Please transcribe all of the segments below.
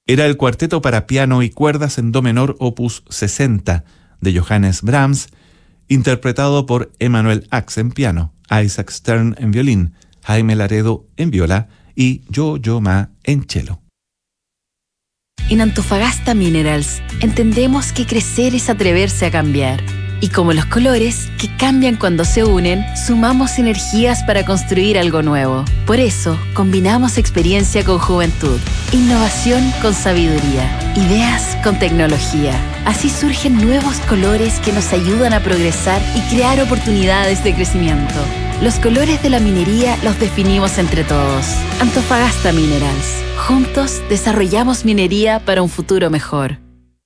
Era el cuarteto para piano y cuerdas en do menor opus 60 de Johannes Brahms, interpretado por Emanuel Ax en piano, Isaac Stern en violín, Jaime Laredo en viola y Yo-Yo Ma en cello. En Antofagasta Minerals entendemos que crecer es atreverse a cambiar. Y como los colores, que cambian cuando se unen, sumamos energías para construir algo nuevo. Por eso, combinamos experiencia con juventud, innovación con sabiduría, ideas con tecnología. Así surgen nuevos colores que nos ayudan a progresar y crear oportunidades de crecimiento. Los colores de la minería los definimos entre todos. Antofagasta Minerals. Juntos desarrollamos minería para un futuro mejor.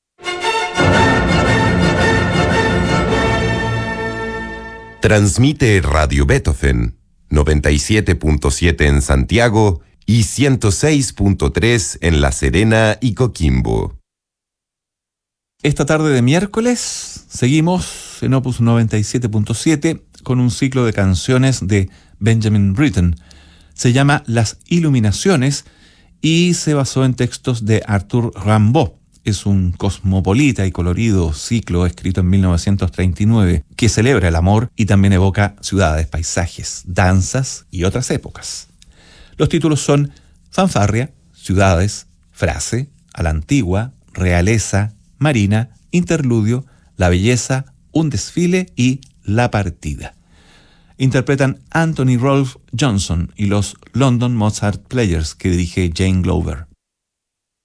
Transmite Radio Beethoven, 97.7 en Santiago y 106.3 en La Serena y Coquimbo. Esta tarde de miércoles seguimos en Opus 97.7 con un ciclo de canciones de Benjamin Britten. Se llama Las Iluminaciones y se basó en textos de Arthur Rimbaud. Es un cosmopolita y colorido ciclo escrito en 1939 que celebra el amor y también evoca ciudades, paisajes, danzas y otras épocas. Los títulos son Fanfarria, Ciudades, Frase, A la Antigua, Realeza, Marina, Interludio, La Belleza, Un Desfile y La Partida. Interpretan Anthony Rolfe Johnson y los London Mozart Players que dirige Jane Glover.